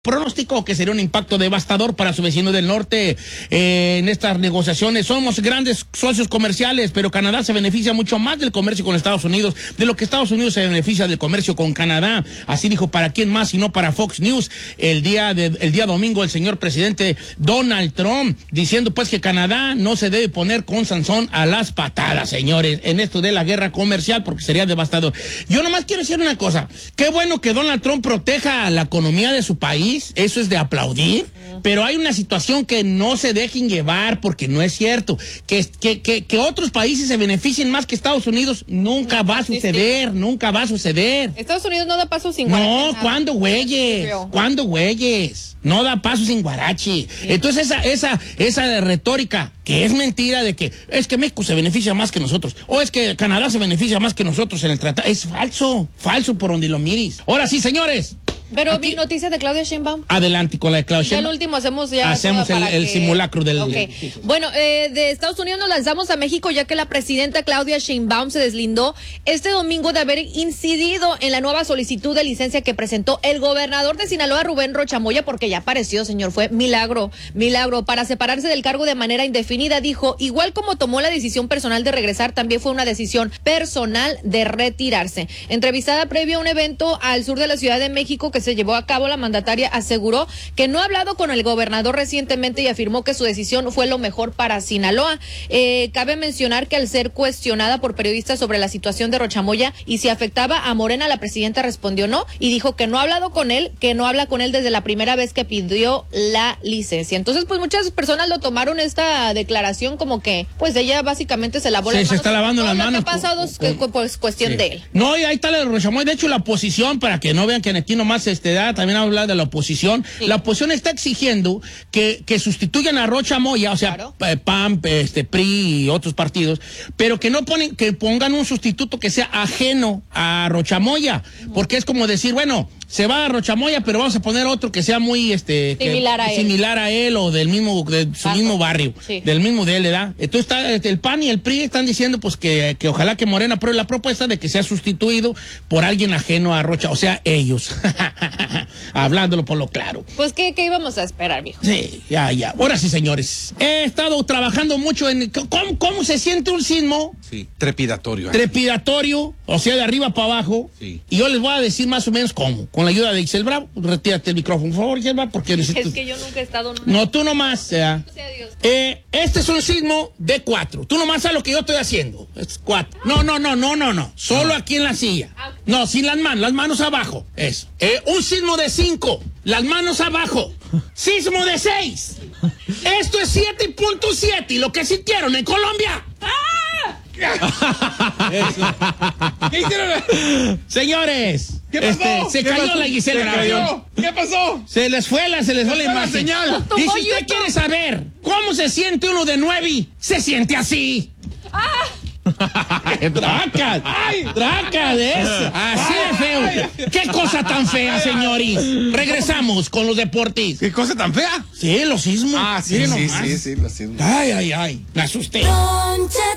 pronosticó que sería un impacto devastador para su vecino del norte en estas negociaciones. Somos grandes socios comerciales, pero Canadá se beneficia mucho más del comercio con Estados Unidos de lo que Estados Unidos se beneficia del comercio con Canadá. Así dijo, ¿para quién más sino para Fox News el día domingo el señor presidente Donald Trump, diciendo pues que Canadá no se debe poner con Sansón a las patadas, señores, en esto de la guerra comercial, porque sería devastador. Yo nomás quiero decir una cosa, qué bueno que Donald Trump proteja la economía de su país. Eso es de aplaudir, pero hay una situación que no se dejen llevar porque no es cierto. Que otros países se beneficien más que Estados Unidos nunca va a suceder, nunca va a suceder. Estados Unidos no da paso sin guarache. No, ¿cuándo, güeyes? ¿Cuándo, güeyes? No da paso sin guarache. Entonces esa retórica que es mentira de que es que México se beneficia más que nosotros o es que Canadá se beneficia más que nosotros en el tratado, es falso por donde lo mires. Ahora sí, señores. Pero vi noticias de Claudia Sheinbaum. Adelante con la de Claudia Sheinbaum. Ya el último hacemos el simulacro del... Okay. Bueno, de Estados Unidos nos lanzamos a México ya que la presidenta Claudia Sheinbaum se deslindó este domingo de haber incidido en la nueva solicitud de licencia que presentó el gobernador de Sinaloa, Rubén Rocha Moya, porque ya apareció, señor, fue milagro, para separarse del cargo de manera indefinida. Dijo, igual como tomó la decisión personal de regresar, también fue una decisión personal de retirarse. Entrevistada previo a un evento al sur de la Ciudad de México que se llevó a cabo, la mandataria aseguró que no ha hablado con el gobernador recientemente y afirmó que su decisión fue lo mejor para Sinaloa. Cabe mencionar que al ser cuestionada por periodistas sobre la situación de Rocha Moya y si afectaba a Morena, la presidenta respondió no y dijo que no ha hablado con él, que no habla con él desde la primera vez que pidió la licencia. Entonces, pues muchas personas lo tomaron esta declaración como que, pues ella básicamente se lavó las manos. Se está lavando las manos. Lo que ha pasado es pues cuestión de él. No, y ahí está la Rocha Moya. De hecho, la oposición, para que no vean que aquí nomás también hablar de la oposición. Sí. La oposición está exigiendo que sustituyan a Rocha Moya, o sea, claro, PAN, PRI y otros partidos, pero que pongan un sustituto que sea ajeno a Rocha Moya, porque es como decir, bueno, se va a Rocha Moya, pero vamos a poner otro que sea muy similar a él o de su mismo barrio, sí, del mismo de él, ¿verdad? Entonces el PAN y el PRI están diciendo pues que ojalá que Morena apruebe la propuesta de que sea sustituido por alguien ajeno a Rocha, o sea, ellos. Hablándolo por lo claro. Pues, ¿qué íbamos a esperar, viejo? Sí, ya. Ahora sí, señores. He estado trabajando mucho en... ¿Cómo se siente un sismo? Sí, trepidatorio. Trepidatorio, o sea, de arriba para abajo. Sí. Y yo les voy a decir más o menos cómo. Con la ayuda de Ixel Bravo. Retírate el micrófono, por favor, Ixel Bravo, porque necesito... Es que yo nunca he estado... No, tú nomás. Sea Dios. Este es un sismo de 4. Tú nomás sabes lo que yo estoy haciendo. Es 4. No. Solo aquí en la silla. No, sin las manos abajo. Eso. Un sismo de 5. Las manos abajo. Sismo de 6. Esto es 7.7. Y lo que sintieron en Colombia. ¿Qué hicieron? Señores, ¿qué pasó? Se cayó la Gisela. ¿Qué pasó? Se les fue la imagen. Señal. Y si usted quiere saber cómo se siente uno de 9, se siente así. Tracas, así de feo. Qué cosa tan fea, señores. Regresamos con los deportes. ¿Qué cosa tan fea? Sí, los sismos. Sí, los sismos. Ay, me asusté.